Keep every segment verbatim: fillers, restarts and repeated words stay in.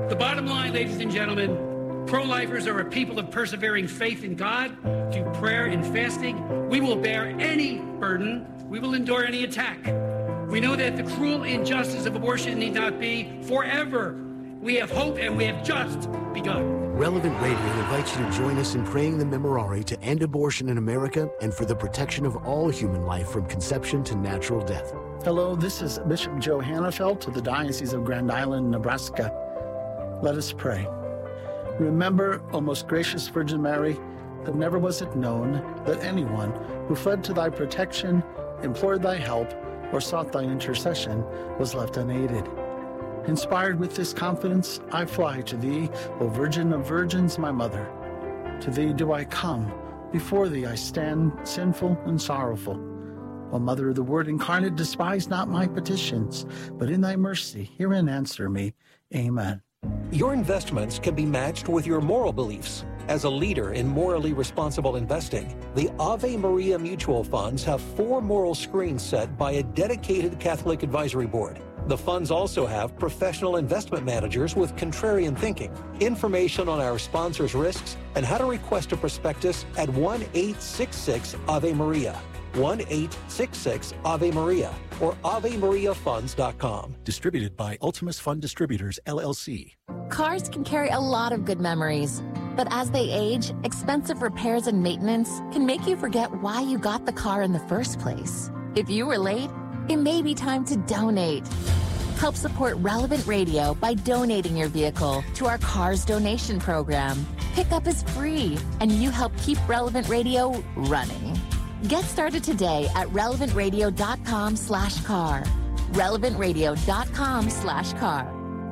The bottom line, ladies and gentlemen, pro-lifers are a people of persevering faith in God, through prayer and fasting. We will bear any burden. We will endure any attack. We know that the cruel injustice of abortion need not be forever. We have hope, and we have just begun. Relevant Radio invites you to join us in praying the Memorare to end abortion in America and for the protection of all human life from conception to natural death. Hello, this is Bishop Joe Hannafelt of the Diocese of Grand Island, Nebraska. Let us pray. Remember, O most gracious Virgin Mary, that never was it known that anyone who fled to thy protection, implored thy help, or sought thy intercession was left unaided. Inspired with this confidence, I fly to thee, O Virgin of Virgins, my mother. To thee do I come, before thee I stand, sinful and sorrowful. O Mother of the Word incarnate, despise not my petitions, but in thy mercy hear and answer me. Amen. Your investments can be matched with your moral beliefs. As a leader in morally responsible investing, the Ave Maria Mutual Funds have four moral screens set by a dedicated Catholic advisory board. The funds also have professional investment managers with contrarian thinking. Information on our sponsors' risks and how to request a prospectus at one eight six six Ave Maria, one eight six six Ave Maria, or ave maria funds dot com. Distributed by Ultimus Fund Distributors, L L C. Cars can carry a lot of good memories, but as they age, expensive repairs and maintenance can make you forget why you got the car in the first place. If you were late, it may be time to donate. Help support Relevant Radio by donating your vehicle to our Cars Donation Program. Pickup is free, and you help keep Relevant Radio running. Get started today at relevant radio dot com slash car. relevant radio dot com slash car.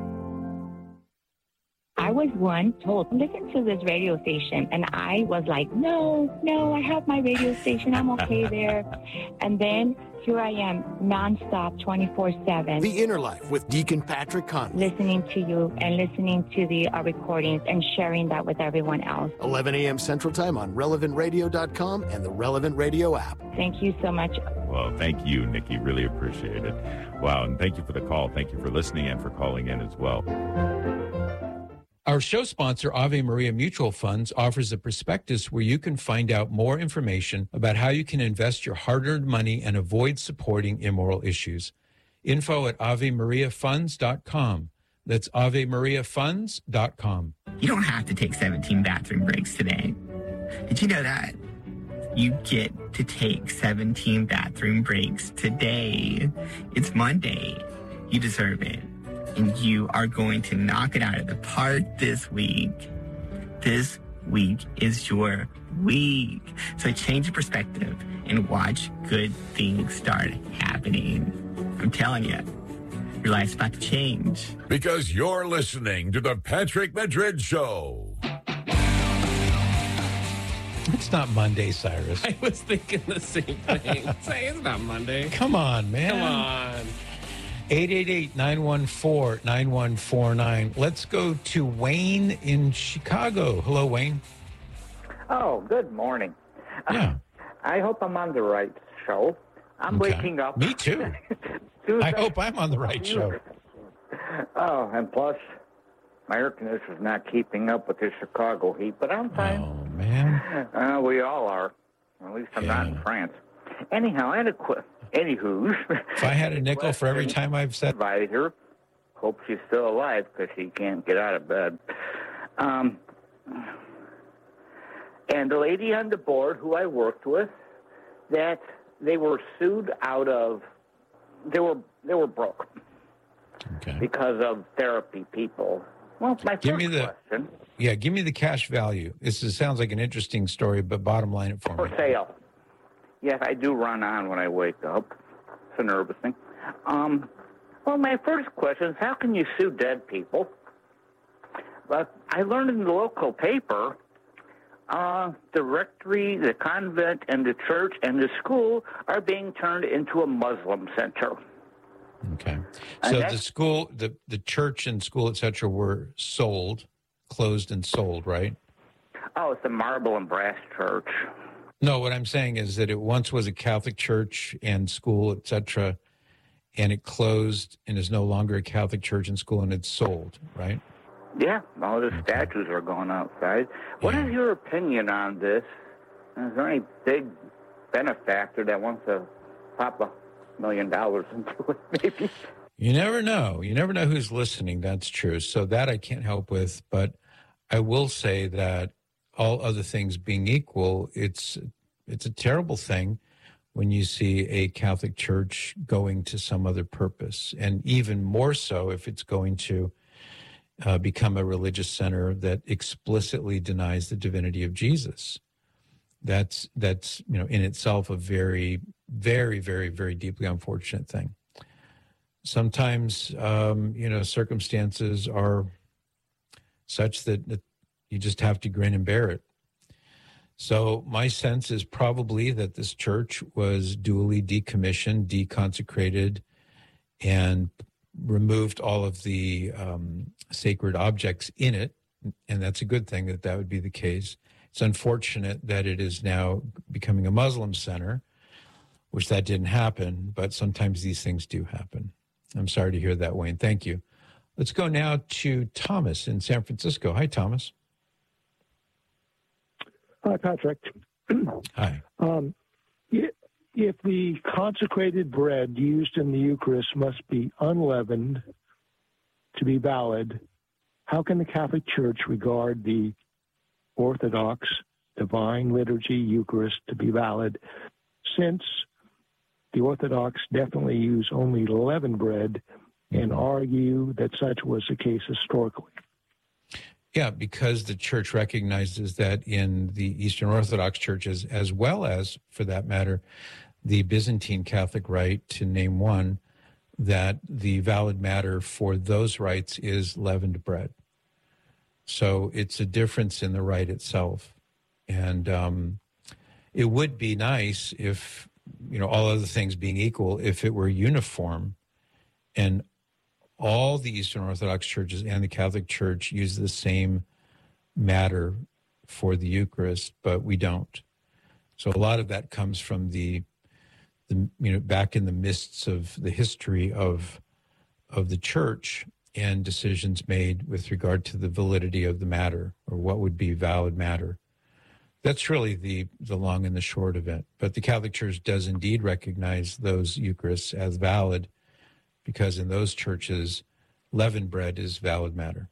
I was once told, listen to this radio station. And I was like, no, no, I have my radio station. I'm okay there. And then here I am, nonstop, twenty-four seven. The Inner Life with Deacon Patrick Conley. Listening to you and listening to the uh, recordings and sharing that with everyone else. eleven a.m. Central Time on relevant radio dot com and the Relevant Radio app. Thank you so much. Well, thank you, Nikki. Really appreciate it. Wow, and thank you for the call. Thank you for listening and for calling in as well. Our show sponsor, Ave Maria Mutual Funds, offers a prospectus where you can find out more information about how you can invest your hard-earned money and avoid supporting immoral issues. Info at ave maria funds dot com. That's ave maria funds dot com. You don't have to take seventeen bathroom breaks today. Did you know that? You get to take seventeen bathroom breaks today. It's Monday. You deserve it. And you are going to knock it out of the park this week. This week is your week. So change your perspective and watch good things start happening. I'm telling you, your life's about to change. Because you're listening to the Patrick Madrid Show. It's not Monday, Cyrus. I was thinking the same thing. Say, it's not Monday. Come on, man. Come on. eight eight eight, nine one four, nine one four nine. Let's go to Wayne in Chicago. Hello, Wayne. Oh, good morning. Yeah. Uh, I hope I'm on the right show. I'm Okay. waking up. Me too. I hope I'm on the right show. Oh, and plus, my air conditioner's not keeping up with the Chicago heat, but I'm fine. Oh, man. Uh, we all are. At least I'm not in France. Anyhow, I had a quick... Anywho. If I had a nickel for every time I've said... Advisor. Hope she's still alive because she can't get out of bed. Um, and the lady on the board who I worked with, that they were sued out of... They were they were broke. Okay. Because of therapy people. Well, my Give first me the, question... Yeah, give me the cash value. This is, sounds like an interesting story, but bottom line it for For me. sale. Yes, I do run on when I wake up. It's a nervous thing. Um, well, my first question is, how can you sue dead people? But I learned in the local paper, uh, the rectory, the convent, and the church and the school are being turned into a Muslim center. Okay. So the school, the, the church and school, et cetera, were sold, closed and sold, right? Oh, it's the Marble and Brass Church. No, what I'm saying is that it once was a Catholic church and school, et cetera, and it closed and is no longer a Catholic church and school, and it's sold, right? Yeah, all the statues are going outside. What yeah. is your opinion on this? Is there any big benefactor that wants to pop a million dollars into it, maybe? You never know. You never know who's listening. That's true. So that I can't help with. But I will say that all other things being equal, it's it's a terrible thing when you see a Catholic Church going to some other purpose, and even more so if it's going to uh, become a religious center that explicitly denies the divinity of Jesus. That's, that's you know, in itself a very, very, very, very deeply unfortunate thing. Sometimes, um, you know, circumstances are such that, that you just have to grin and bear it. So my sense is probably that this church was duly decommissioned, deconsecrated, and removed all of the um, sacred objects in it. And that's a good thing that that would be the case. It's unfortunate that it is now becoming a Muslim center, which that didn't happen, but sometimes these things do happen. I'm sorry to hear that, Wayne. Thank you. Let's go now to Thomas in San Francisco. Hi, Thomas. Hi, Patrick. Hi. Um, if the consecrated bread used in the Eucharist must be unleavened to be valid, how can the Catholic Church regard the Orthodox Divine Liturgy Eucharist to be valid, since the Orthodox definitely use only leavened bread and argue that such was the case historically? Yeah, because the church recognizes that in the Eastern Orthodox churches, as well as, for that matter, the Byzantine Catholic Rite, to name one, that the valid matter for those rites is leavened bread. So it's a difference in the rite itself. And um, it would be nice if, you know, all other things being equal, if it were uniform and all the Eastern Orthodox churches and the Catholic Church use the same matter for the Eucharist, but we don't. So a lot of that comes from the, the you know, back in the mists of the history of of the church and decisions made with regard to the validity of the matter, or what would be valid matter. That's really the, the long and the short of it. But the Catholic Church does indeed recognize those Eucharists as valid, because in those churches, leavened bread is valid matter.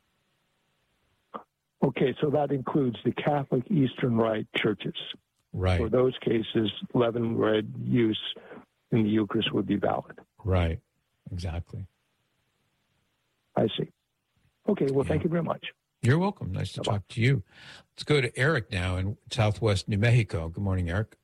Okay, so that includes the Catholic Eastern Rite churches. Right. For those cases, leavened bread use in the Eucharist would be valid. Right, exactly. I see. Okay, well, yeah. Thank you very much. You're welcome. Nice to Bye-bye. talk to you. Let's go to Eric now in Southwest New Mexico. Good morning, Eric.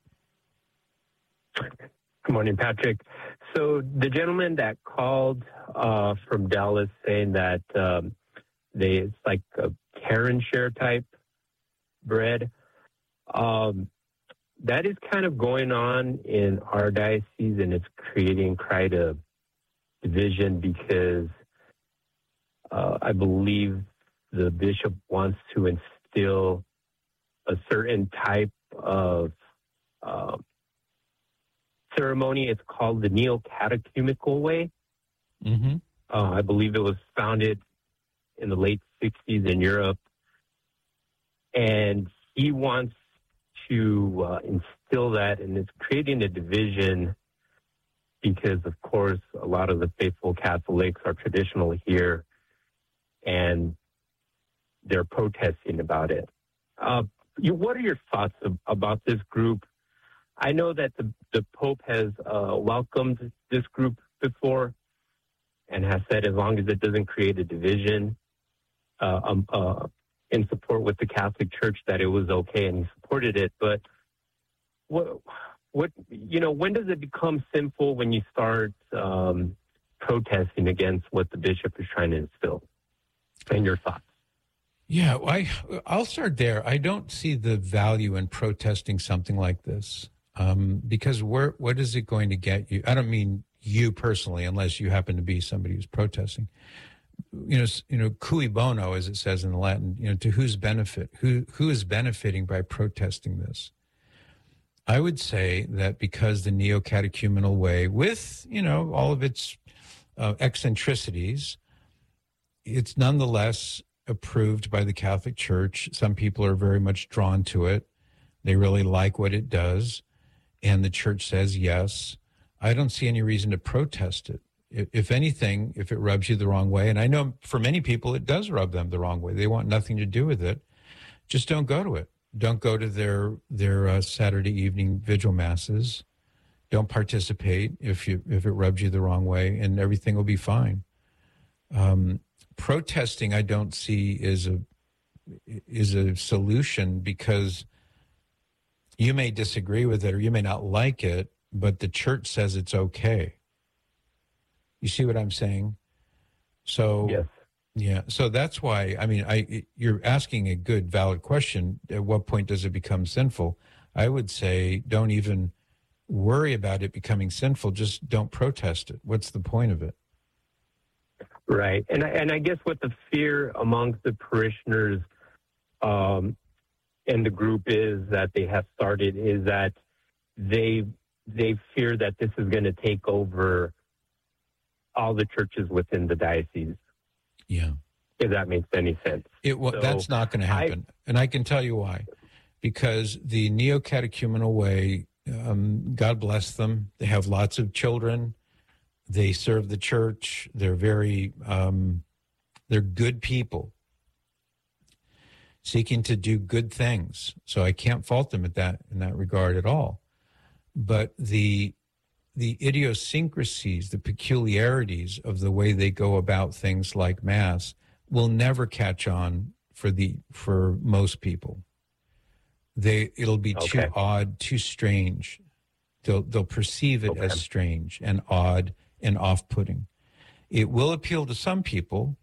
Good morning, Patrick. So the gentleman that called uh, from Dallas saying that um, they it's like a Karen share type bread, um, that is kind of going on in our diocese, and it's creating quite a division because uh, I believe the bishop wants to instill a certain type of uh, ceremony. It's called the Neo-Catechumenical Way. Mm-hmm. Uh, I believe it was founded in the late sixties in Europe. And he wants to uh, instill that, and it's creating a division because, of course, a lot of the faithful Catholics are traditional here, and they're protesting about it. Uh, you, what are your thoughts of, about this group? I know that the, the Pope has uh, welcomed this group before and has said as long as it doesn't create a division uh, um, uh, in support with the Catholic Church, that it was okay, and he supported it. But what, what you know, when does it become sinful when you start um, protesting against what the bishop is trying to instill? And your thoughts? Yeah, I, I'll start there. I don't see the value in protesting something like this. Um, because where, what is it going to get you? I don't mean you personally, unless you happen to be somebody who's protesting. You know, you know, cui bono, as it says in Latin. You know, to whose benefit? Who who is benefiting by protesting this? I would say that because the Neo-Catechumenal Way, with you know all of its uh, eccentricities, it's nonetheless approved by the Catholic Church. Some people are very much drawn to it. They really like what it does. And the church says yes. I don't see any reason to protest it. If anything, if it rubs you the wrong way, and I know for many people it does rub them the wrong way, they want nothing to do with it, just don't go to it. Don't go to their their uh, Saturday evening vigil masses. Don't participate if you if it rubs you the wrong way, and everything will be fine. Um, protesting, I don't see is a is a solution, because you may disagree with it or you may not like it, but the church says it's okay. You see what I'm saying? So, yes. Yeah. So that's why, I mean, I you're asking a good, valid question. At what point does it become sinful? I would say don't even worry about it becoming sinful. Just don't protest it. What's the point of it? Right. And I, and I guess what the fear amongst the parishioners um, and the group is that they have started is that they they fear that this is going to take over all the churches within the diocese. Yeah. If that makes any sense. It well, so that's not going to happen. I, and I can tell you why. Because the Neo-Catechumenal Way, um, God bless them, they have lots of children. They serve the church. They're very, um, they're good people seeking to do good things. So I can't fault them at that in that regard at all. But the the idiosyncrasies, the peculiarities of the way they go about things like Mass will never catch on for the for most people. They it'll be okay. too odd, too strange. They'll they'll perceive it okay. as strange and odd and off-putting. It will appeal to some people,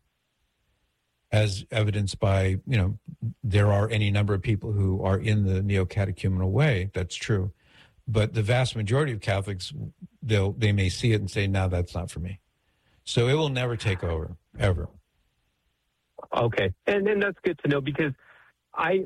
as evidenced by, you know, there are any number of people who are in the Neo-Catechumenal Way. That's true. But the vast majority of Catholics, they'll they may see it and say, no, that's not for me. So it will never take over, ever. Okay. And then that's good to know, because I,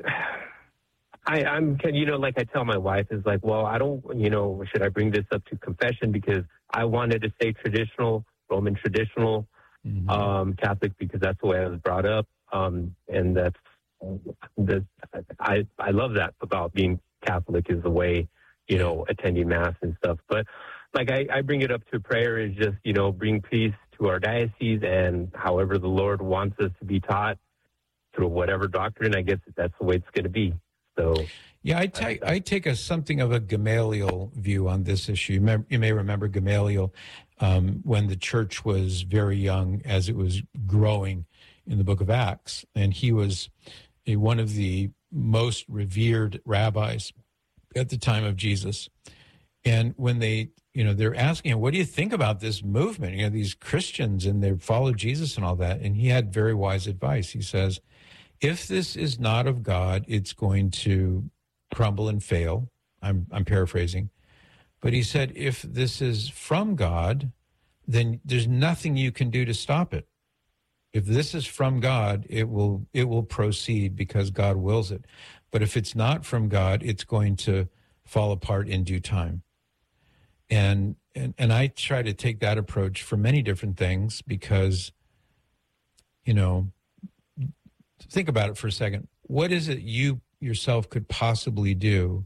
I, I'm, you know, like I tell my wife is like, well, I don't, you know, should I bring this up to confession? Because I wanted to stay traditional, Roman traditional mm-hmm. um, Catholic, because that's the way I was brought up. Um, and that's, that I, I love that about being Catholic, is the way, you know, attending Mass and stuff. But like I, I bring it up to prayer is just, you know, bring peace to our diocese, and however the Lord wants us to be taught through whatever doctrine, I guess that's the way it's going to be. So, yeah, I take I take a something of a Gamaliel view on this issue. You may, you may remember Gamaliel um, when the church was very young, as it was growing in the Book of Acts, and he was a, one of the most revered rabbis at the time of Jesus. And when they, you know, they're asking him, what do you think about this movement? You know, these Christians, and they follow Jesus and all that. And he had very wise advice. He says, if this is not of God, it's going to crumble and fail. I'm, I'm paraphrasing. But he said, if this is from God, then there's nothing you can do to stop it. If this is from God, it will, it will proceed because God wills it. But if it's not from God, it's going to fall apart in due time. And, and and I try to take that approach for many different things, because, you know, think about it for a second. What is it you yourself could possibly do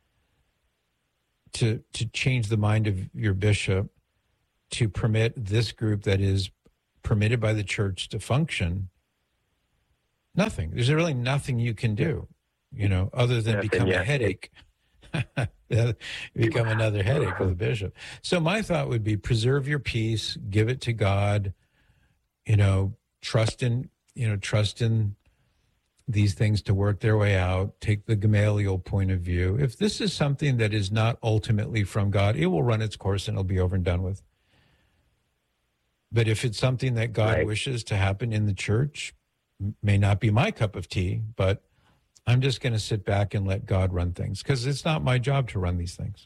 to to change the mind of your bishop to permit this group that is permitted by the church to function? Nothing. There's really nothing you can do, you know, other than become a headache. Become another headache for the bishop. So my thought would be, preserve your peace, give it to God, you know, trust in, you know, trust in these things to work their way out. Take the Gamaliel point of view. If this is something that is not ultimately from God, it will run its course and it'll be over and done with. But if it's something that God right. wishes to happen in the church, may not be my cup of tea, but I'm just going to sit back and let God run things, because it's not my job to run these things.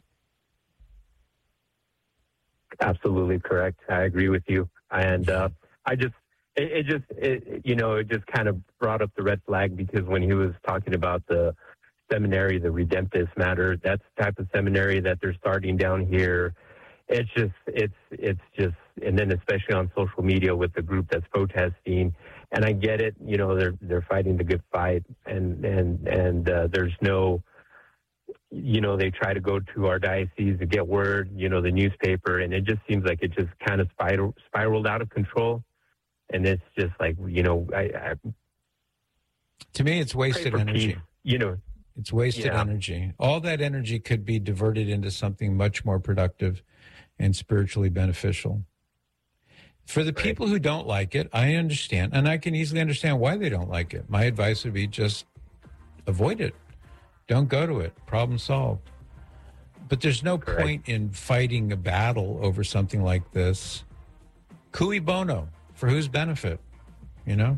Absolutely correct. I agree with you. And uh, I just, it, it just, it, you know, it just kind of brought up the red flag, because when he was talking about the seminary, the Redemptus Mater, that's the type of seminary that they're starting down here. It's just, it's, it's just, and then especially on social media with the group that's protesting, And I get it, you know, they're they're fighting the good fight, and and and uh, there's no, you know, they try to go to our diocese to get word, you know, the newspaper, and it just seems like it just kind of spiral, spiraled out of control, and it's just like, you know, I, I to me, it's wasted energy. Peace, you know, it's wasted yeah. energy. All that energy could be diverted into something much more productive and spiritually beneficial. For the people who don't like it, I understand, and I can easily understand why they don't like it. My advice would be just avoid it. Don't go to it. Problem solved. But there's no Correct. point in fighting a battle over something like this. Cui bono. For whose benefit? You know?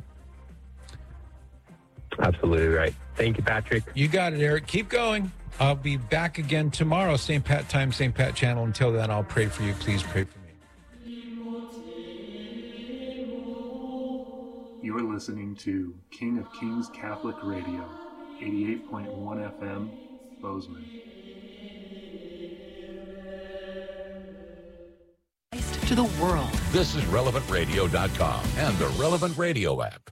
Absolutely right. Thank you, Patrick. You got it, Eric. Keep going. I'll be back again tomorrow. Same Pat time, same Pat channel. Until then, I'll pray for you. Please pray for me. You are listening to King of Kings Catholic Radio, eighty-eight point one F M, Bozeman. To the world. This is relevant radio dot com and the Relevant Radio app.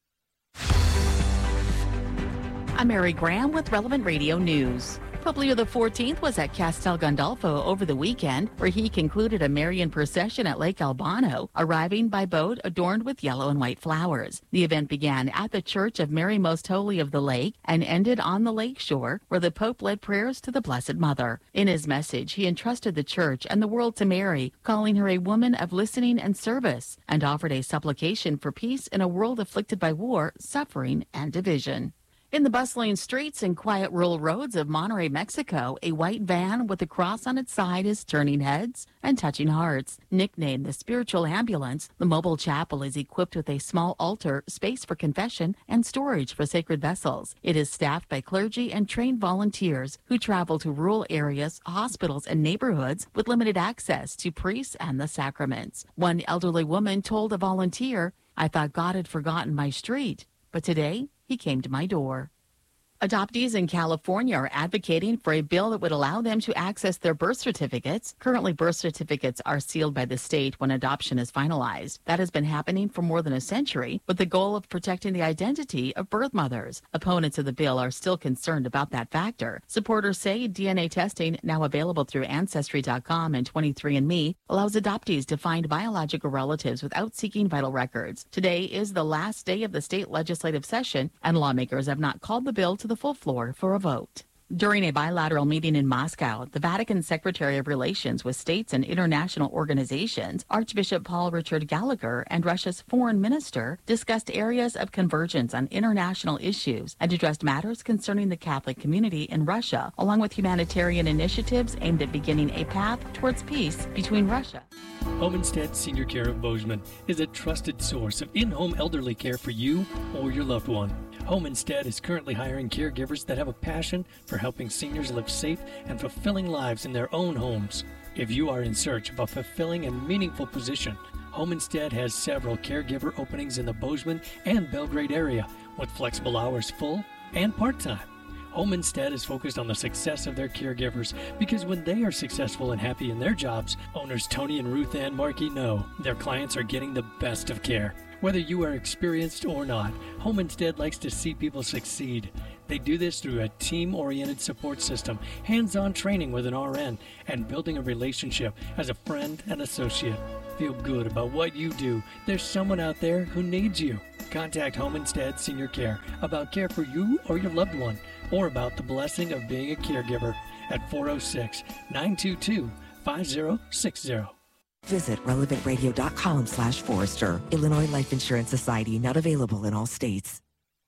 I'm Mary Graham with Relevant Radio News. Pope Leo the fourteenth was at Castel Gandolfo over the weekend, where he concluded a Marian procession at Lake Albano, arriving by boat adorned with yellow and white flowers. The event began at the Church of Mary Most Holy of the Lake and ended on the lake shore, where the Pope led prayers to the Blessed Mother. In his message, he entrusted the Church and the world to Mary, calling her a woman of listening and service, and offered a supplication for peace in a world afflicted by war, suffering, and division. In the bustling streets and quiet rural roads of Monterrey, Mexico, a white van with a cross on its side is turning heads and touching hearts. Nicknamed the Spiritual Ambulance, the mobile chapel is equipped with a small altar, space for confession, and storage for sacred vessels. It is staffed by clergy and trained volunteers who travel to rural areas, hospitals, and neighborhoods with limited access to priests and the sacraments. One elderly woman told a volunteer, "I thought God had forgotten my street, but today he came to my door." Adoptees in California are advocating for a bill that would allow them to access their birth certificates. Currently, birth certificates are sealed by the state when adoption is finalized. That has been happening for more than a century, with the goal of protecting the identity of birth mothers. Opponents of the bill are still concerned about that factor. Supporters say D N A testing, now available through Ancestry dot com and twenty-three and me, allows adoptees to find biological relatives without seeking vital records. Today is the last day of the state legislative session, and lawmakers have not called the bill to the full floor for a vote. During a bilateral meeting in Moscow, the Vatican Secretary of Relations with States and International Organizations, Archbishop Paul Richard Gallagher, and Russia's foreign minister discussed areas of convergence on international issues and addressed matters concerning the Catholic community in Russia, along with humanitarian initiatives aimed at beginning a path towards peace between Russia. Home Instead Senior Care of Bozeman is a trusted source of in-home elderly care for you or your loved one. Home Instead is currently hiring caregivers that have a passion for helping seniors live safe and fulfilling lives in their own homes. If you are in search of a fulfilling and meaningful position, Home Instead has several caregiver openings in the Bozeman and Belgrade area with flexible hours, full and part-time. Home Instead is focused on the success of their caregivers because when they are successful and happy in their jobs, owners Tony and Ruth Ann Markey know their clients are getting the best of care. Whether you are experienced or not, Home Instead likes to see people succeed. They do this through a team-oriented support system, hands-on training with an R N, and building a relationship as a friend and associate. Feel good about what you do. There's someone out there who needs you. Contact Home Instead Senior Care about care for you or your loved one, or about the blessing of being a caregiver at four oh six, nine two two, five oh six oh. Visit relevant radio dot com slash Forrester. Illinois Life Insurance Society, not available in all states.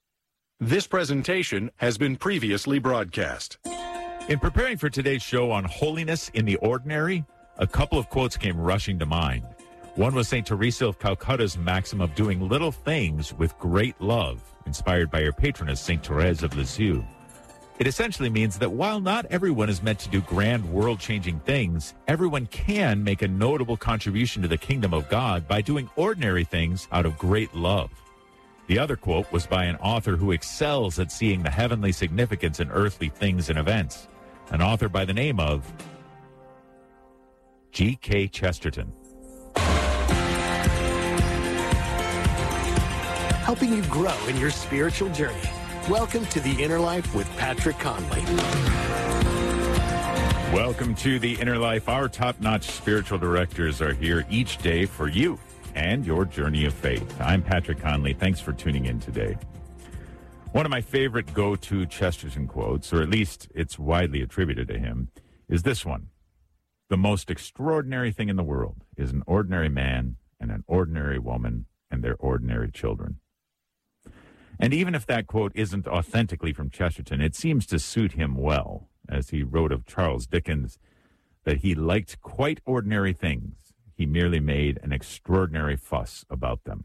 This presentation has been previously broadcast. In preparing for today's show on holiness in the ordinary, a couple of quotes came rushing to mind. One was Saint Teresa of Calcutta's maxim of doing little things with great love, inspired by her patroness, Saint Therese of Lisieux. It essentially means that while not everyone is meant to do grand world-changing things, everyone can make a notable contribution to the kingdom of God by doing ordinary things out of great love. The other quote was by an author who excels at seeing the heavenly significance in earthly things and events, an author by the name of G K Chesterton. helping you grow in your spiritual journey. Welcome to The Inner Life with Patrick Conley. Welcome to The Inner Life. Our top-notch spiritual directors are here each day for you and your journey of faith. I'm Patrick Conley. Thanks for tuning in today. One of my favorite go-to Chesterton quotes, or at least it's widely attributed to him, is this one. The most extraordinary thing in the world is an ordinary man and an ordinary woman and their ordinary children. And even if that quote isn't authentically from Chesterton, it seems to suit him well, as he wrote of Charles Dickens, that he liked quite ordinary things. He merely made an extraordinary fuss about them.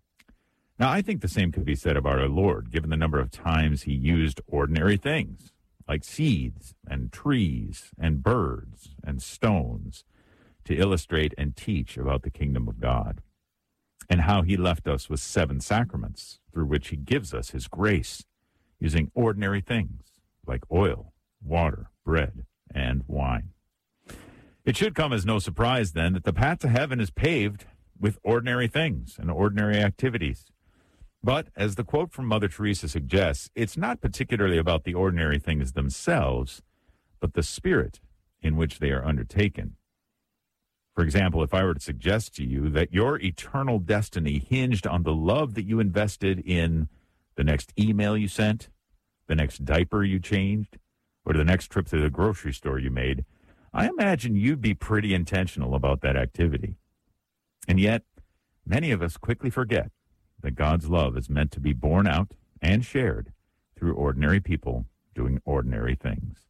Now, I think the same could be said of our Lord, given the number of times he used ordinary things, like seeds and trees and birds and stones, to illustrate and teach about the kingdom of God, and how he left us with seven sacraments through which he gives us his grace, using ordinary things like oil, water, bread, and wine. It should come as no surprise, then, that the path to heaven is paved with ordinary things and ordinary activities. But, as the quote from Mother Teresa suggests, it's not particularly about the ordinary things themselves, but the spirit in which they are undertaken. For example, if I were to suggest to you that your eternal destiny hinged on the love that you invested in the next email you sent, the next diaper you changed, or the next trip to the grocery store you made, I imagine you'd be pretty intentional about that activity. And yet, many of us quickly forget that God's love is meant to be borne out and shared through ordinary people doing ordinary things.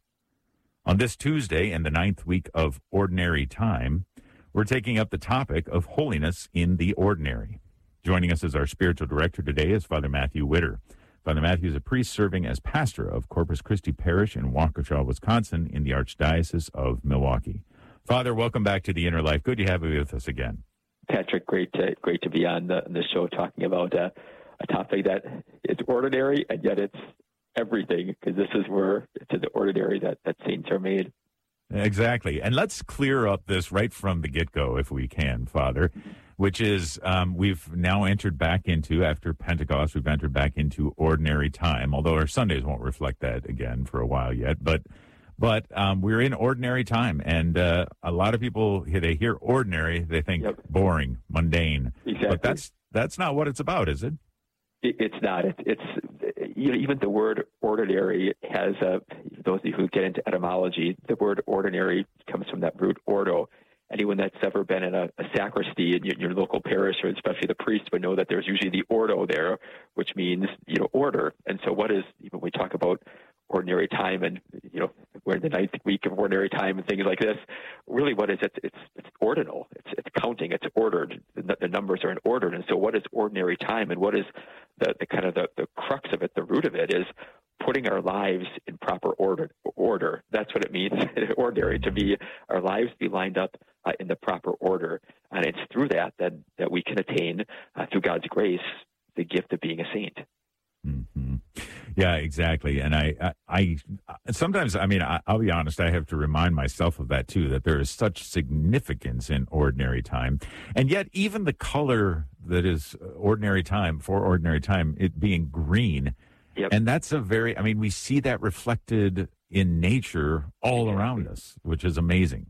On this Tuesday, in the ninth week of Ordinary Time, we're taking up the topic of holiness in the ordinary. Joining us as our spiritual director today is Father Matthew Witter. Father Matthew is a priest serving as pastor of Corpus Christi Parish in Waukesha, Wisconsin, in the Archdiocese of Milwaukee. Father, welcome back to The Inner Life. Good to have you with us again. Patrick, great to, great to be on the, the show talking about uh, a topic that it's ordinary, and yet it's everything, because this is where it's in the ordinary that, that saints are made. Exactly. And let's clear up this right from the get-go, if we can, Father, which is um, we've now entered back into, after Pentecost, we've entered back into ordinary time, although our Sundays won't reflect that again for a while yet. But but um, we're in ordinary time, and uh, a lot of people, they hear ordinary, they think yep. boring, mundane. Exactly. But that's that's not what it's about, is it? it it's not. It's, it's you know, even the word ordinary has, a, those of you who get into etymology, the word ordinary comes from that root ordo. Anyone that's ever been in a, a sacristy in your, your local parish, or especially the priest, would know that there's usually the ordo there, which means, you know, order. And so what is, even when we talk about ordinary time, and, you know, we're in the ninth week of ordinary time and things like this, really what is it? It's, it's ordinal. It's, it's counting. It's ordered. The, the numbers are in order. And so what is ordinary time, and what is the, the kind of the, the crux of it, the root of it, is putting our lives in proper order. Order. That's what it means, ordinary, to be, our lives be lined up uh, in the proper order. And it's through that that, that we can attain, uh, through God's grace, the gift of being a saint. Mm-hmm. Yeah, exactly. And I, I, I sometimes, I mean, I, I'll be honest, I have to remind myself of that too, that there is such significance in ordinary time. And yet even the color that is ordinary time, for ordinary time, it being green. Yep. And that's a very, I mean, we see that reflected in nature all exactly. around us, which is amazing.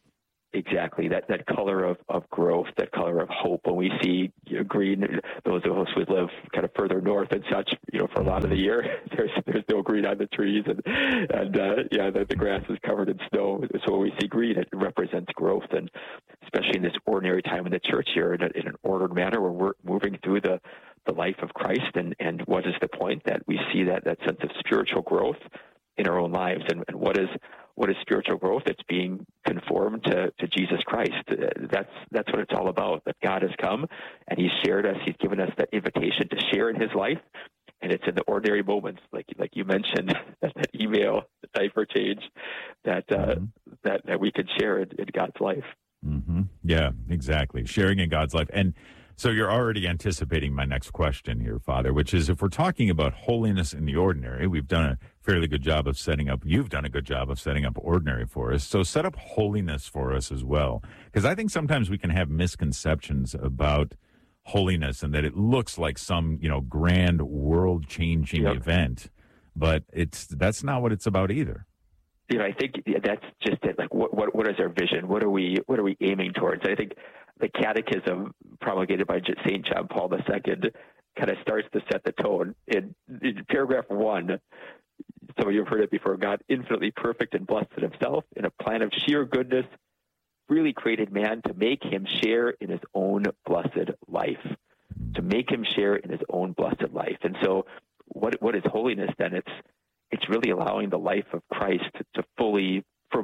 Exactly, that that color of, of growth, that color of hope. When we see, you know, green, those of us who live kind of further north and such, you know, for a lot of the year, there's there's no green on the trees, and and uh, yeah, the, the grass is covered in snow. So when we see green, it represents growth, and especially in this ordinary time in the church here, in, a, in an ordered manner, where we're moving through the, the life of Christ, and, and what is the point? That we see that that sense of spiritual growth in our own lives, and, and what is what is spiritual growth? It's being conformed to, to Jesus Christ. That's that's what it's all about. That God has come and He's shared us. He's given us that invitation to share in His life, and it's in the ordinary moments, like like you mentioned, that, that email, the diaper change, that uh, mm-hmm. that that we can share in, in God's life. Mm-hmm. Yeah, exactly. Sharing in God's life. And so you're already anticipating my next question here, Father, which is, if we're talking about holiness in the ordinary, we've done a fairly good job of setting up, you've done a good job of setting up ordinary for us. So set up holiness for us as well. Because I think sometimes we can have misconceptions about holiness and that it looks like some, you know, grand world-changing Yep. event, but it's that's not what it's about either. You know, I think that's just it. Like, what, what, what is our vision? What are we, what are we aiming towards? I think the Catechism promulgated by Saint John Paul the Second kind of starts to set the tone. In, in paragraph one, some of you have heard it before. God, infinitely perfect and blessed in Himself, in a plan of sheer goodness, really created man to make him share in his own blessed life. To make him share in his own blessed life. And so, what what is holiness then? It's it's really allowing the life of Christ to, to fully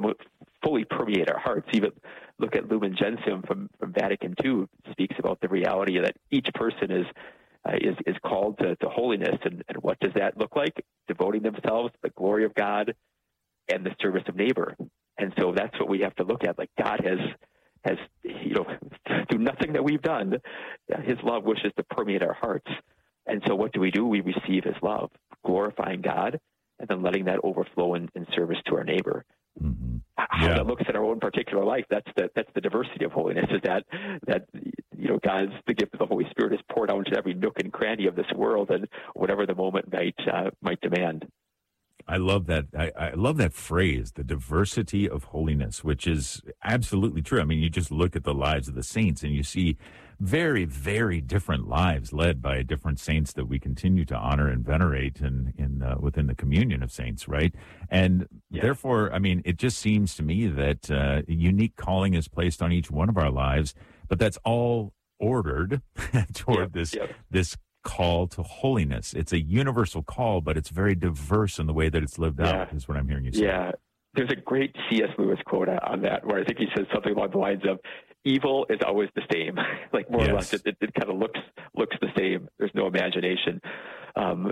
fully permeate our hearts. Even look at Lumen Gentium from, from Vatican Two, speaks about the reality that each person is uh, is is called to, to holiness, and, and what does that look like? Devoting themselves to the glory of God and the service of neighbor. And so that's what we have to look at. Like, God has has you know through nothing that we've done, His love wishes to permeate our hearts. And so what do we do? We receive His love, glorifying God, and then letting that overflow in, in service to our neighbor. Mm-hmm. How Yeah. that looks in our own particular life, that's the that's the diversity of holiness, is that that you know God's the gift of the Holy Spirit is poured out into every nook and cranny of this world, and whatever the moment might uh, might demand. I love that. I, I love that phrase, the diversity of holiness, which is absolutely true. I mean, you just look at the lives of the saints and you see very, very different lives led by different saints that we continue to honor and venerate in, in uh, within the communion of saints, right? And Yeah. therefore, I mean, it just seems to me that uh, a unique calling is placed on each one of our lives, but that's all ordered toward Yep, this yep. this call to holiness. It's a universal call, but it's very diverse in the way that it's lived out, Yeah. is what I'm hearing you say. Yeah. There's a great C S. Lewis quote on that, where I think he says something along the lines of, evil is always the same. Like, more or Yes. less, it, it, it kind of looks looks the same. There's no imagination. Um,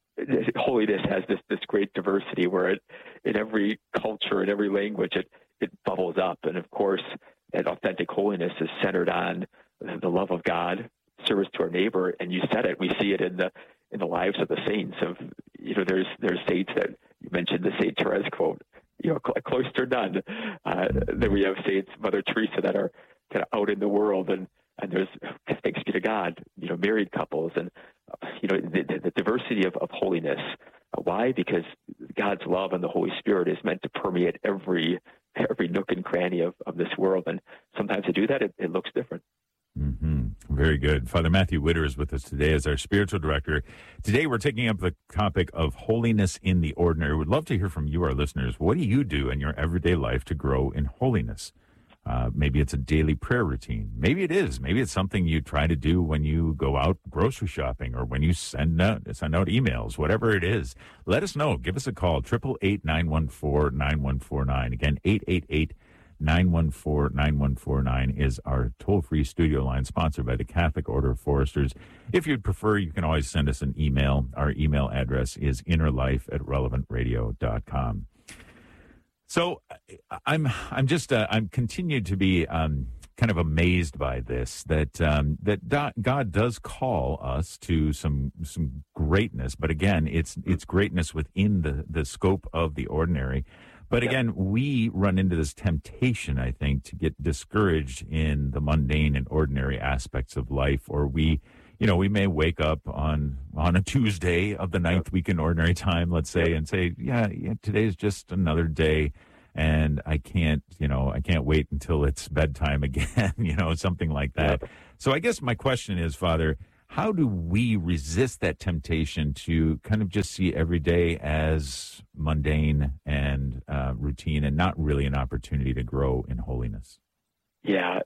holiness has this this great diversity where it, in every culture, in every language, it, it bubbles up. And, of course, that authentic holiness is centered on the love of God, service to our neighbor. And you said it. We see it in the in the lives of the saints. Of you know, there's there's saints that you mentioned, the Saint Therese quote, you know, a cloistered nun. Uh, then we have saints, Mother Teresa, that are kind of out in the world, and and there's, thanks be to God, you know, married couples, and uh, you know, the, the, the diversity of, of holiness. Uh, why? Because God's love and the Holy Spirit is meant to permeate every every nook and cranny of, of this world, and sometimes to do that, it, it looks different. Mm-hmm. Very good. Father Matthew Witter is with us today as our spiritual director. Today we're taking up the topic of holiness in the ordinary. We'd love to hear from you, our listeners. What do you do in your everyday life to grow in holiness? Uh, maybe it's a daily prayer routine. Maybe it is. Maybe it's something you try to do when you go out grocery shopping or when you send out, send out emails, whatever it is. Let us know. Give us a call, eight eight eight, nine one four, nine one four nine. Again, eight eight eight, nine one four, nine one four nine is our toll-free studio line, sponsored by the Catholic Order of Foresters. If you'd prefer, you can always send us an email. Our email address is innerlife at relevant radio dot com. So I'm I'm just uh, I'm continued to be um, kind of amazed by this, that um, that do- God does call us to some some greatness, but again, it's it's greatness within the the scope of the ordinary. But again, we run into this temptation, I think, to get discouraged in the mundane and ordinary aspects of life, or we, you know, we may wake up on on a Tuesday of the ninth week in ordinary time, let's say, and say, yeah, yeah, today's just another day, and I can't, you know, I can't wait until it's bedtime again, you know, something like that. So I guess my question is, Father, how do we resist that temptation to kind of just see every day as mundane and uh, routine and not really an opportunity to grow in holiness? Yeah,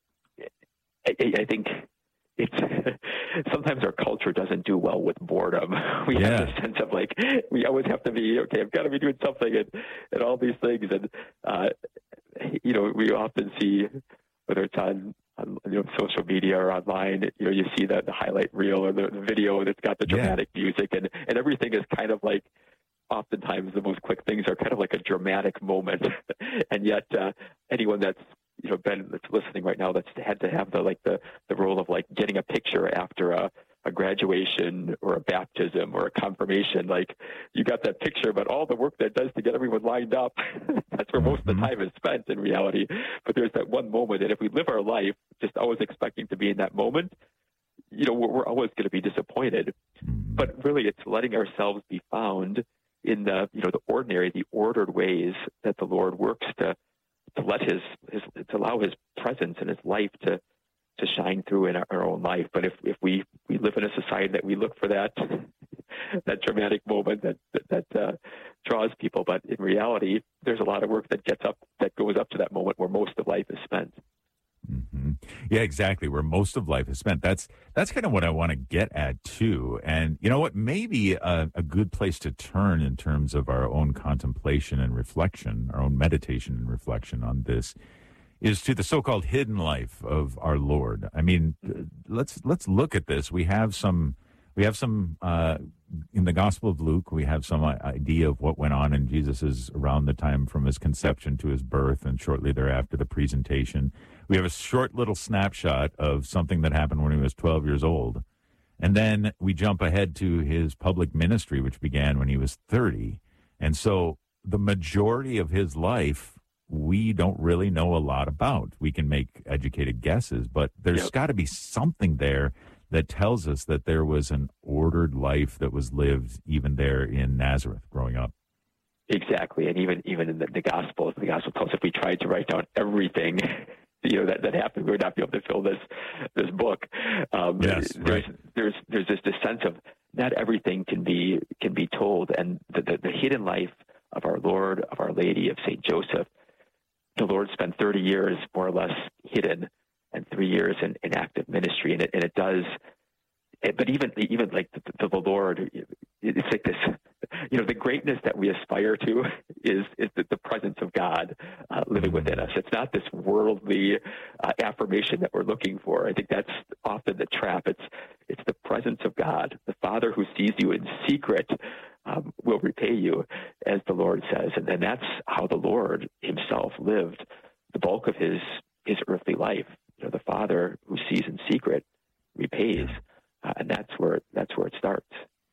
I, I think it's sometimes our culture doesn't do well with boredom. We Yeah. have this sense of like, we always have to be, okay, I've got to be doing something, and, and all these things. And, uh, you know, we often see, whether it's on, on you know, social media or online, you know, you see the, the highlight reel or the, the video that's got the dramatic music, and, and everything is kind of like, oftentimes the most quick things are kind of like a dramatic moment. And yet uh, anyone that's, you know, been that's listening right now that's had to have the like the, the role of like getting a picture after a, a graduation or a baptism or a confirmation, like you got that picture, but all the work that does to get everyone lined up, that's where most of the time is spent in reality. But there's that one moment, and if we live our life just always expecting to be in that moment, you know, we're, we're always going to be disappointed. But really, it's letting ourselves be found in the, you know, the ordinary, the ordered ways that the Lord works to to let his, his to allow his presence and his life to to shine through in our, our own life. But if, if we, we live in a society that we look for that that dramatic moment that that, that uh, draws people, but in reality, there's a lot of work that gets up that goes up to that moment where most of life is spent. Mm-hmm. Yeah, exactly. Where most of life is spent. That's that's kind of what I want to get at too. And you know what? Maybe a, a good place to turn in terms of our own contemplation and reflection, our own meditation and reflection on this, is to the so-called hidden life of our Lord. I mean, let's let's look at this. We have some. We have some, uh, in the Gospel of Luke, we have some idea of what went on in Jesus' around the time from his conception to his birth and shortly thereafter the presentation. We have a short little snapshot of something that happened when he was twelve years old. And then we jump ahead to his public ministry, which began when he was thirty. And so the majority of his life, we don't really know a lot about. We can make educated guesses, but there's yep. got to be something there that tells us that there was an ordered life that was lived even there in Nazareth growing up. Exactly. And even even in the, the Gospel, the Gospel tells us if we tried to write down everything, you know, that, that happened, we would not be able to fill this this book. Um, yes, there's, right. there's there's just this sense of not everything can be can be told. And the, the, the hidden life of our Lord, of Our Lady, of Saint Joseph, the Lord spent thirty years more or less hidden and three years in, in active ministry. And it, and it does, it, but even, even like the, the Lord, it's like this, you know, the greatness that we aspire to is, is the, the presence of God uh, living within us. It's not this worldly uh, affirmation that we're looking for. I think that's often the trap. It's, it's the presence of God. The Father who sees you in secret um, will repay you, as the Lord says. And, and that's how the Lord himself lived the bulk of his, his earthly life. You know, the Father who sees in secret repays, uh, and that's where that's where it starts.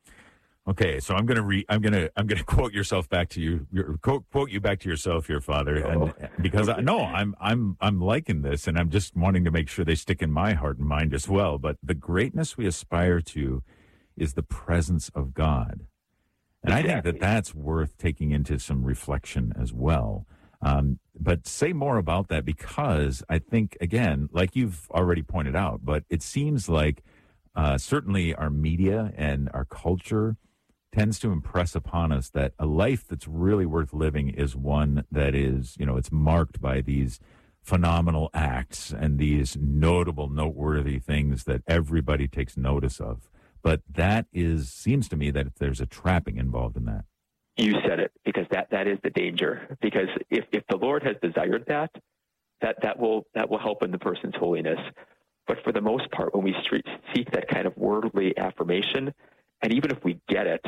Okay, so I'm gonna re I'm gonna I'm gonna quote yourself back to you your, quote quote you back to yourself here, Father, oh. and because I no I'm I'm I'm liking this, and I'm just wanting to make sure they stick in my heart and mind as well. But the greatness we aspire to is the presence of God, and exactly. I think that that's worth taking into some reflection as well. Um, but say more about that, because I think, again, like you've already pointed out, but it seems like uh, certainly our media and our culture tends to impress upon us that a life that's really worth living is one that is, you know, it's marked by these phenomenal acts and these notable, noteworthy things that everybody takes notice of. But that is, seems to me that there's a trapping involved in that. You said it, because that, that is the danger. Because if, if the Lord has desired that, that, that will that will help in the person's holiness. But for the most part, when we street, seek that kind of worldly affirmation, and even if we get it,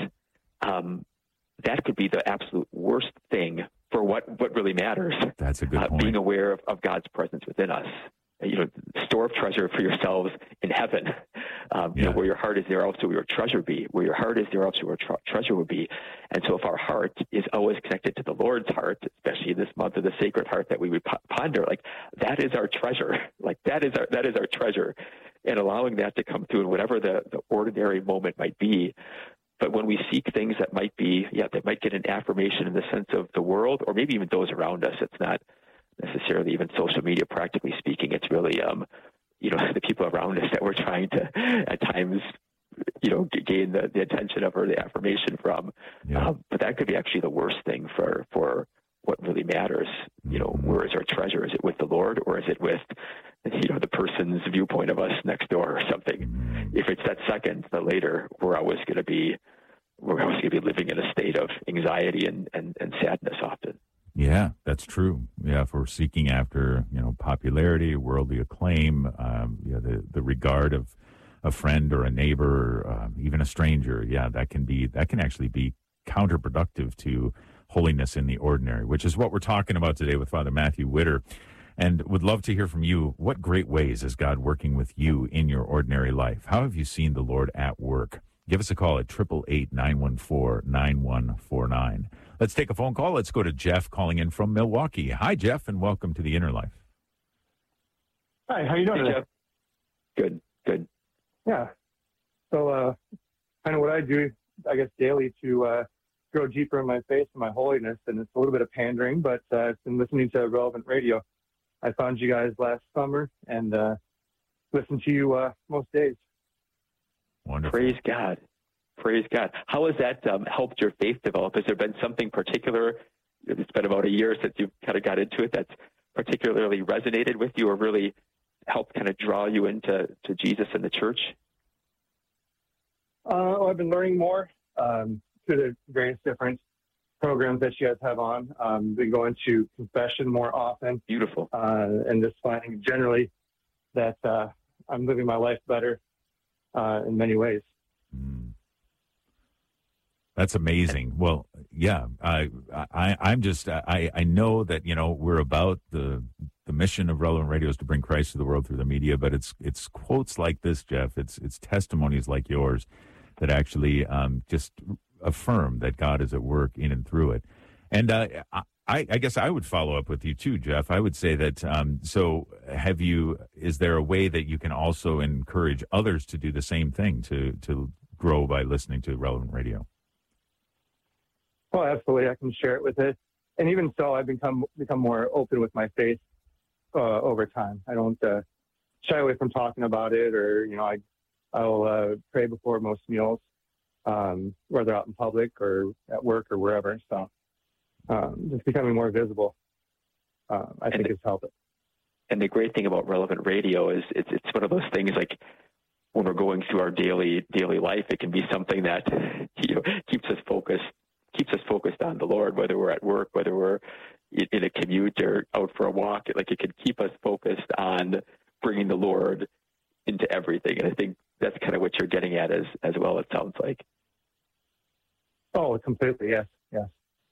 um, that could be the absolute worst thing for what, what really matters. That's a good uh, point. Being aware of, of God's presence within us. You know, store up treasure for yourselves in heaven. Um, yeah. You know, where your heart is, there also your treasure be. Where your heart is, there also your tre- treasure will be. And so, if our heart is always connected to the Lord's heart, especially this month of the Sacred Heart that we would ponder, like that is our treasure. Like that is our that is our treasure, and allowing that to come through in whatever the, the ordinary moment might be. But when we seek things that might be, yeah, that might get an affirmation in the sense of the world, or maybe even those around us, it's not necessarily even social media, practically speaking. It's really, um, you know, the people around us that we're trying to, at times, you know, gain the, the attention of or the affirmation from. Yeah. Um, but that could be actually the worst thing for, for what really matters. You know, Mm-hmm. where is our treasure? Is it with the Lord, or is it with, you know, the person's viewpoint of us next door or something? Mm-hmm. If it's that second, the later, we're always going to be, we're always going to be living in a state of anxiety and, and, and sadness often. Yeah, that's true. Yeah, if we're seeking after, you know, popularity, worldly acclaim, um, yeah, the, the regard of a friend or a neighbor, or, um, even a stranger, yeah, that can be that can actually be counterproductive to holiness in the ordinary, which is what we're talking about today with Father Matthew Witter. And would love to hear from you. What great ways is God working with you in your ordinary life? How have you seen the Lord at work? Give us a call at eight eight eight, nine one four, nine one four nine. Let's take a phone call. Let's go to Jeff calling in from Milwaukee. Hi, Jeff, and welcome to the Inner Life. Hi, how you doing? Hey, Jeff. Good, good. Yeah. So uh, kind of what I do, I guess, daily to uh, grow deeper in my faith and my holiness, and it's a little bit of pandering, but uh, I've been listening to Relevant Radio. I found you guys last summer and uh, listen to you uh, most days. Wonderful. Praise God. Praise God. How has that um, helped your faith develop? Has there been something particular? It's been about a year since you kind of got into it that's particularly resonated with you or really helped kind of draw you into to Jesus and the church? Uh, well, I've been learning more um, through the various different programs that you guys have on. Um, been going to confession more often. Beautiful. Uh, and just finding generally that uh, I'm living my life better uh, in many ways. Mm. That's amazing. Well, yeah, I, I, I'm just, I, I know that, you know, we're about the, the mission of Relevant Radio is to bring Christ to the world through the media, but it's, it's quotes like this, Jeff. It's, it's testimonies like yours that actually um, just affirm that God is at work in and through it. And uh, I, I guess I would follow up with you too, Jeff. I would say that, um, so have you, is there a way that you can also encourage others to do the same thing, to, to grow by listening to Relevant Radio? Oh, absolutely. I can share it with it. And even so, I've become become more open with my faith uh, over time. I don't uh, shy away from talking about it, or, you know, I, I'll uh, pray before most meals, um, whether out in public or at work or wherever. So um, just becoming more visible, uh, I and think the, has helped it. And the great thing about Relevant Radio is it's, it's one of those things like when we're going through our daily daily life, it can be something that, you know, keeps us focused. keeps us focused on the Lord, whether we're at work, whether we're in a commute or out for a walk. Like, it could keep us focused on bringing the Lord into everything. And I think that's kind of what you're getting at as, as well, it sounds like. Oh, completely. Yes. Yes.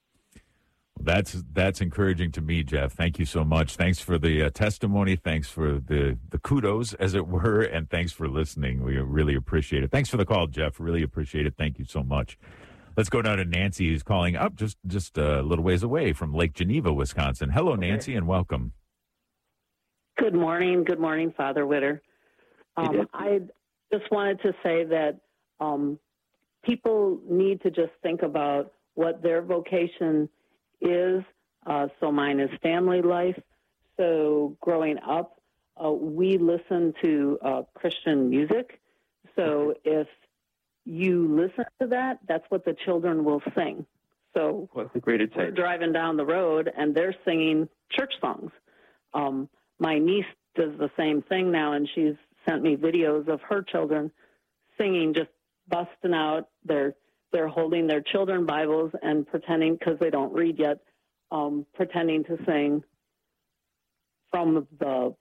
That's that's encouraging to me, Jeff. Thank you so much. Thanks for the uh, testimony. Thanks for the, the kudos, as it were, and thanks for listening. We really appreciate it. Thanks for the call, Jeff. Really appreciate it. Thank you so much. Let's go down to Nancy, who's calling up just, just a little ways away from Lake Geneva, Wisconsin. Hello, Nancy, and welcome. Good morning. Good morning, Father Witter. Um, I just wanted to say that um, people need to just think about what their vocation is. Uh, so mine is family life. So growing up, uh, we listen to uh, Christian music. So if you listen to that, that's what the children will sing. So what's a great insight? We're driving down the road and they're singing church songs. Um, my niece does the same thing now, and she's sent me videos of her children singing, just busting out. They're they're holding their children Bibles and pretending, because they don't read yet, um, pretending to sing from the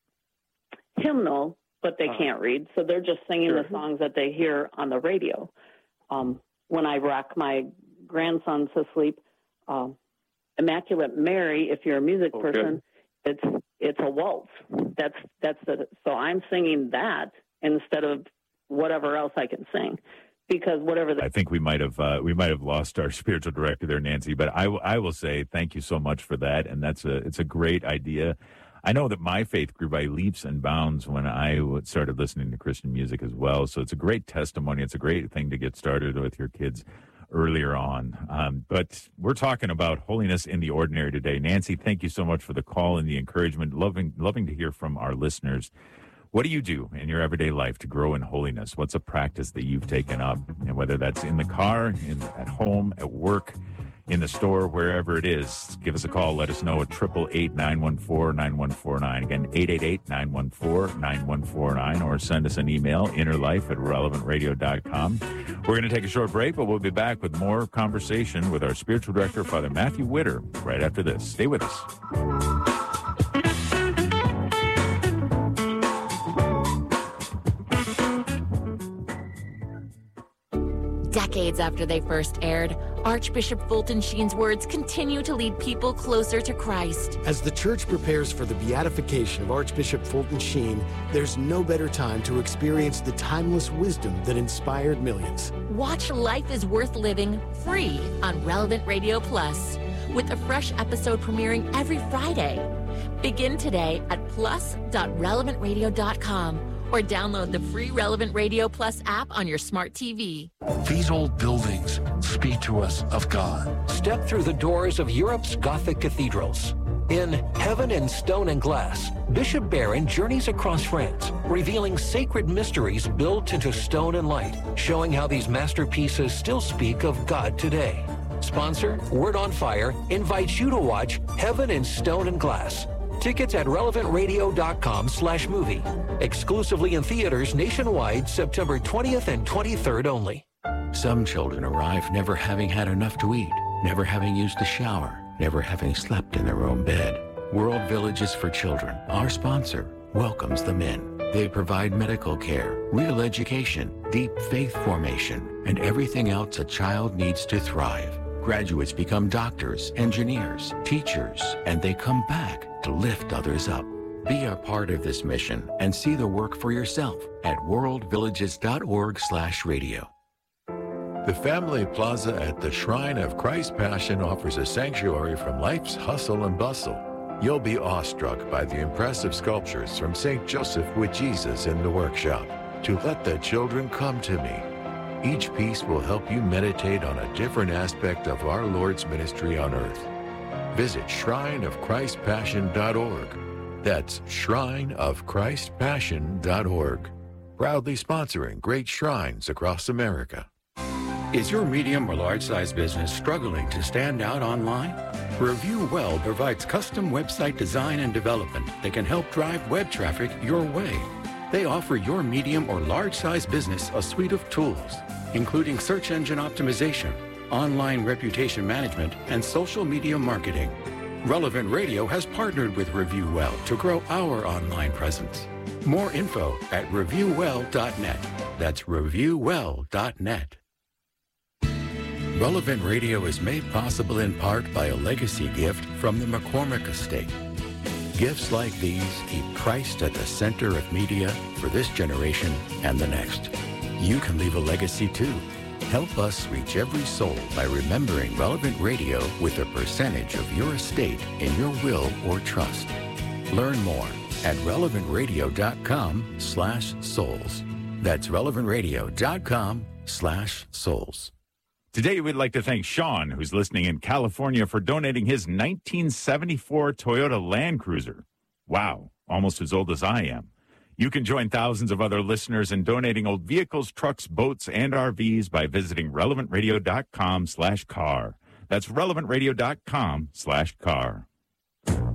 hymnal, but they can't read, so they're just singing sure. the songs that they hear on the radio. Um, when I rock my grandsons to sleep, um, Immaculate Mary, if you're a music oh, person, good. it's it's a waltz. That's that's the so I'm singing that instead of whatever else I can sing, because whatever. The- I think we might have uh, we might have lost our spiritual director there, Nancy. But I, w- I will say thank you so much for that, and that's a it's a great idea. I know that my faith grew by leaps and bounds when I started listening to Christian music as well. So it's a great testimony. It's a great thing to get started with your kids earlier on. Um, but we're talking about holiness in the ordinary today. Nancy, thank you so much for the call and the encouragement. Loving, loving to hear from our listeners. What do you do in your everyday life to grow in holiness? What's a practice that you've taken up? And whether that's in the car, in, at home, at work, in the store, wherever it is, give us a call. Let us know at eight eight eight, nine one four, nine one four nine. Again, eight eight eight, nine one four, nine one four nine, or send us an email, innerlife at relevant radio dot com. We're going to take a short break, but we'll be back with more conversation with our spiritual director, Father Matthew Witter, right after this. Stay with us. Decades after they first aired, Archbishop Fulton Sheen's words continue to lead people closer to Christ. As the church prepares for the beatification of Archbishop Fulton Sheen, there's no better time to experience the timeless wisdom that inspired millions. Watch Life is Worth Living free on Relevant Radio Plus, with a fresh episode premiering every Friday. Begin today at plus dot relevant radio dot com or download the free Relevant Radio Plus app on your smart T V. These old buildings speak to us of God. Step through the doors of Europe's Gothic cathedrals. In Heaven in Stone and Glass, Bishop Barron journeys across France, revealing sacred mysteries built into stone and light, showing how these masterpieces still speak of God today. Sponsor, Word on Fire, invites you to watch Heaven in Stone and Glass. Tickets at relevant radio dot com slash movie. Exclusively in theaters nationwide, September twentieth and twenty-third only. Some children arrive never having had enough to eat, never having used a shower, never having slept in their own bed. World Villages for Children, our sponsor, welcomes them in. They provide medical care, real education, deep faith formation, and everything else a child needs to thrive. Graduates become doctors, engineers, teachers, and they come back to lift others up. Be a part of this mission and see the work for yourself at world villages dot org slash radio. The Family Plaza at the Shrine of Christ's Passion offers a sanctuary from life's hustle and bustle. You'll be awestruck by the impressive sculptures from Saint Joseph with Jesus in the workshop. To Let the Children Come to Me. Each piece will help you meditate on a different aspect of our Lord's ministry on earth. Visit shrine of christ passion dot org. That's shrine of christ passion dot org. Proudly sponsoring great shrines across America. Is your medium or large size business struggling to stand out online? Review Well provides custom website design and development that can help drive web traffic your way. They offer your medium or large size business a suite of tools, including search engine optimization, online reputation management, and social media marketing. Relevant Radio has partnered with Review Well to grow our online presence. More info at review well dot net. That's review well dot net. Relevant Radio is made possible in part by a legacy gift from the McCormick Estate. Gifts like these keep Christ at the center of media for this generation and the next. You can leave a legacy too. Help us reach every soul by remembering Relevant Radio with a percentage of your estate in your will or trust. Learn more at relevant radio dot com slash souls. That's relevant radio dot com slash souls. Today, we'd like to thank Sean, who's listening in California, for donating his nineteen seventy-four Toyota Land Cruiser. Wow, almost as old as I am. You can join thousands of other listeners in donating old vehicles, trucks, boats, and R Vs by visiting relevant radio dot com slash car. That's relevant radio dot com slash car.